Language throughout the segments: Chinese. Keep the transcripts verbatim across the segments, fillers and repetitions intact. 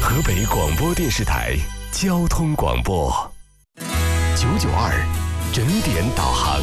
河北广播电视台交通广播九九二整点导航。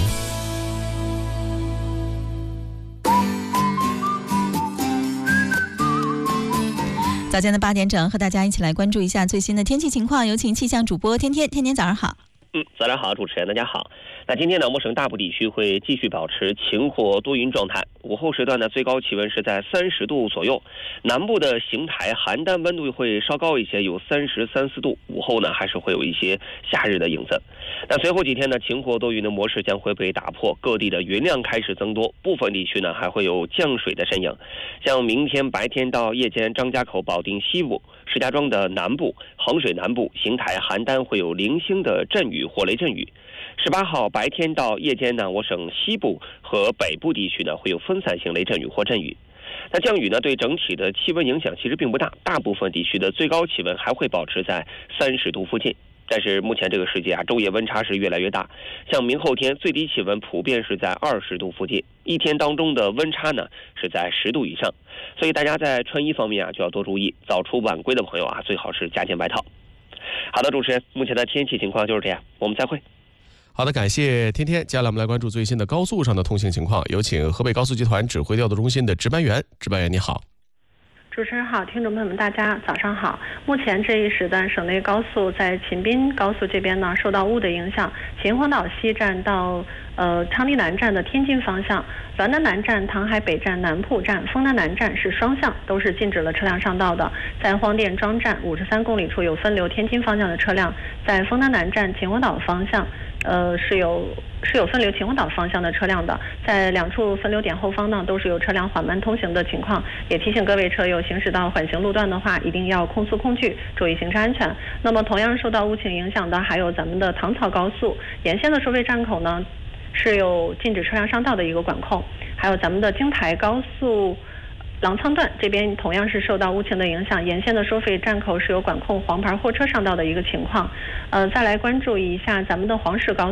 早间的八点整，和大家一起来关注一下最新的天气情况。有请气象主播天天，天天早上好。 嗯，早上好，主持人大家好。那今天呢，我省大部地区会继续保持晴或多云状态。午后时段呢，最高气温是在三十度左右。南部的邢台、邯郸温度会稍高一些，有三十三四度。午后呢，还是会有一些夏日的影子。那随后几天呢，晴或多云的模式将会被打破，各地的云量开始增多，部分地区呢还会有降水的身影。像明天白天到夜间，张家口、保定西部、石家庄的南部、衡水南部、邢台、邯郸会有零星的阵雨或雷阵雨。十八号白天到夜间呢，我省西部和北部地区呢会有分散性雷阵雨或阵雨。那降雨呢对整体的气温影响其实并不大，大部分地区的最高气温还会保持在三十度附近。但是目前这个时节啊，昼夜温差是越来越大。像明后天最低气温普遍是在二十度附近，一天当中的温差呢是在十度以上。所以大家在穿衣方面啊就要多注意，早出晚归的朋友啊最好是加件外套。好的，主持人，目前的天气情况就是这样，我们再会。 好的，感谢天天。接下来我们来关注最新的高速上的通行情况，有请河北高速集团指挥调度中心的值班员。值班员你好。 主持人好，听众朋友们大家早上好。目前这一时段，省内高速在秦滨高速这边呢，受到雾的影响，秦皇岛西站到呃昌黎南站的天津方向，滦德南站、唐海北站、南浦站、丰南南站是双向，都是禁止了车辆上道的。在荒店庄站五十三公里处有分流天津方向的车辆，在丰南南站秦皇岛方向。呃，是有是有分流秦皇岛方向的车辆的，在两处分流点后方呢，都是有车辆缓慢通行的情况。也提醒各位车友，行驶到缓行路段的话，一定要控速控距，注意行车安全。那么，同样受到雾情影响的，还有咱们的唐曹高速沿线的收费站口呢，是有禁止车辆上道的一个管控，还有咱们的京台高速。郎仓段这边同样是受到雾情的影响，沿线的收费站口是有管控黄牌货车上道的一个情况。呃，再来关注一下咱们的黄石高速。